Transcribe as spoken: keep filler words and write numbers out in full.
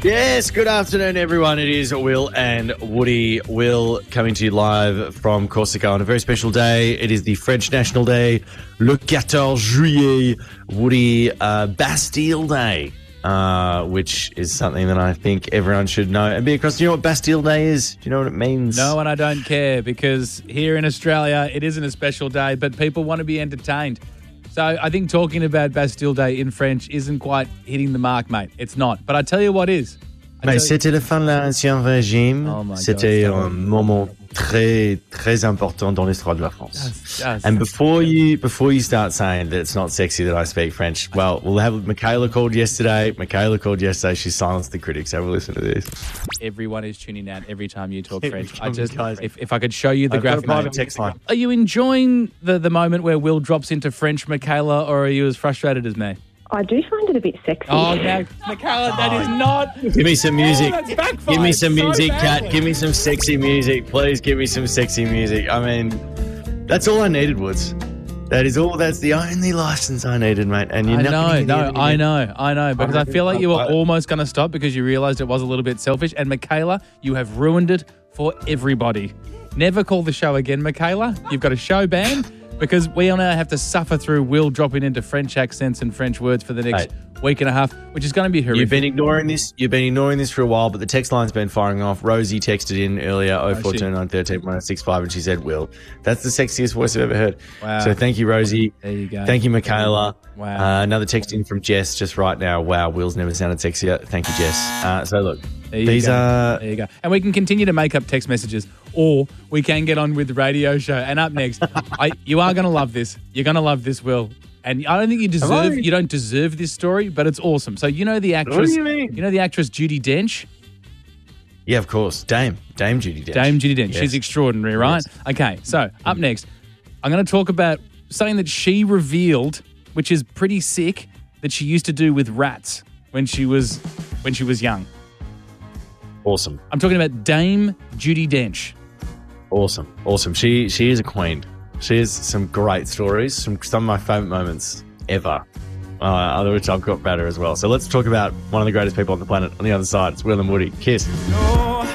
Yes, good afternoon, everyone. It is Will and Woody. Will coming to you live from Corsica on a very special day. It is the French National Day, le quatorze juillet, Woody, uh, Bastille Day, uh, which is something that I think everyone should know. And be across, do you know what Bastille Day is? Do you know what it means? No, and I don't care, because here in Australia, it isn't a special day, but people want to be entertained. So I think talking about Bastille Day in French isn't quite hitting the mark, mate. It's not. But I tell you what is. Mais c'était la fin de l'Ancien Régime. Oh my c'était God, un moment très, très important dans l'histoire de la France. That's, that's, and before you before you start saying that it's not sexy that I speak French, well, we'll have Michaela called yesterday. Michaela called yesterday. She silenced the critics. Have a listen to this. Everyone is tuning out every time you talk French. I Everyone, just, guys. if, if I could show you the I've got a graphic. private text line. Are you enjoying the, the moment where Will drops into French, Michaela, or are you as frustrated as me? I do find it a bit sexy. Oh, no, Michaela, that is not. Give me some music. Oh, that's backfired Give me some so music, badly. Kat. Give me some sexy music. Please give me some sexy music. I mean, that's all I needed, Woods. That is all. That's the only license I needed, mate. And you're I not know, gonna no, get it I again. know, I know, because I feel like you were I- almost going to stop because you realised it was a little bit selfish. And Michaela, you have ruined it for everybody. Never call the show again, Michaela. You've got a show ban because we all now have to suffer through Will dropping into French accents and French words for the next week and a half, which is going to be horrific. You've been ignoring this. You've been ignoring this for a while, but the text line's been firing off. Rosie texted in earlier, oh four two nine one three one oh six five, and she said, "Will, that's the sexiest voice I've ever heard." Wow. So thank you, Rosie. There you go. Thank you, Michaela. Wow. Uh, another text in from Jess just right now. Wow, Will's never sounded sexier. Thank you, Jess. Uh, so look, There you these go. are. There you go. And we can continue to make up text messages, or we can get on with the radio show. And up next, I, you are going to love this. You're going to love this, Will. And I don't think you deserve. I? You don't deserve this story, but it's awesome. So you know the actress. What do you mean? You know the actress Judi Dench. Yeah, of course, Dame, Dame Judi Dench. Dame Judi Dench. Yes. She's extraordinary, right? Yes. Okay. So up next, I'm going to talk about something that she revealed, which is pretty sick, that she used to do with rats when she was when she was young. Awesome, I'm talking about Dame Judi Dench. awesome, awesome. She she is a queen. She has some great stories, some some of my favourite moments ever. Uh, other which I've got better as well. So let's talk about one of the greatest people on the planet on the other side. It's Will and Woody. Kiss.